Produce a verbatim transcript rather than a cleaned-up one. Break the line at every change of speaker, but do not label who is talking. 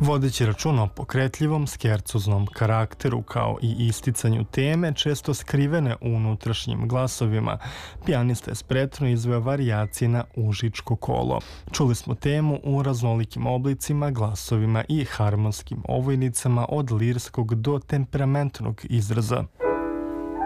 Vodeći računa o pokretljivom, skercoznom karakteru kao i isticanju teme, često skrivene u unutrašnjim glasovima, pijanista je spretno izveo varijacije na užičko kolo. Čuli smo temu u raznolikim oblicima, glasovima i harmonskim ovojnicama od lirskog do temperamentnog izraza.